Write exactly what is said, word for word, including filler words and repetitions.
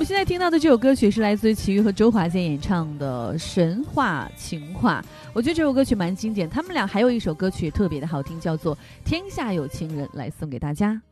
们现在听到的这首歌曲是来自于齐豫和周华健演唱的《神话情话》，我觉得这首歌曲蛮经典。他们俩还有一首歌曲也特别的好听，叫做《天下有情人》，来送给大家。